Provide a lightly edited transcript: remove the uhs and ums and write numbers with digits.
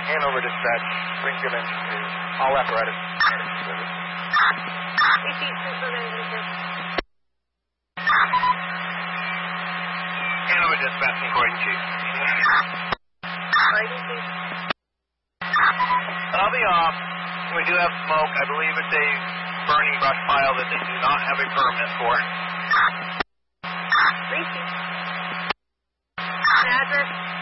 Hanover dispatch, Springfield Engine 2. All apparatus. Repeat, Springfield Engine 2. Hanover dispatch, Corridor 2. Corridor 2. I'll be off. We do have smoke. I believe it's a burning brush pile that they do not have a permit for. Repeat. Address.